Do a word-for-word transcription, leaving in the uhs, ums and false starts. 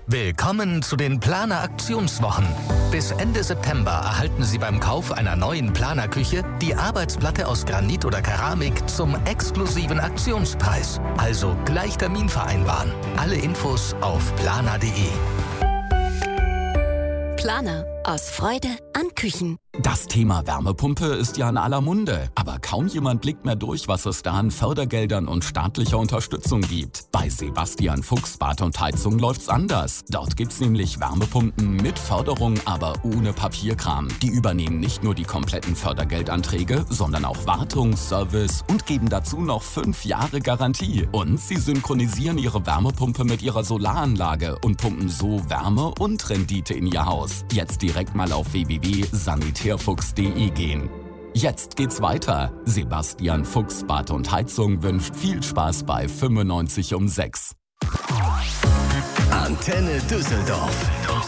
Willkommen zu den Planer Aktionswochen. Bis Ende September erhalten Sie beim Kauf einer neuen Planer-Küche die Arbeitsplatte aus Granit oder Keramik zum exklusiven Aktionspreis. Also gleich Termin vereinbaren. Alle Infos auf planer punkt de. Planer. Aus Freude an Küchen. Das Thema Wärmepumpe ist ja in aller Munde, aber kaum jemand blickt mehr durch, was es da an Fördergeldern und staatlicher Unterstützung gibt. Bei Sebastian Fuchs Bad und Heizung läuft's anders. Dort gibt's nämlich Wärmepumpen mit Förderung, aber ohne Papierkram. Die übernehmen nicht nur die kompletten Fördergeldanträge, sondern auch Wartung, Service und geben dazu noch fünf Jahre Garantie. Und sie synchronisieren ihre Wärmepumpe mit ihrer Solaranlage und pumpen so Wärme und Rendite in ihr Haus. Jetzt direkt mal auf w w w punkt sanitärfuchs punkt de gehen. Jetzt geht's weiter. Sebastian Fuchs Bad und Heizung wünscht viel Spaß bei fünfundneunzig um sechs. Antenne Düsseldorf.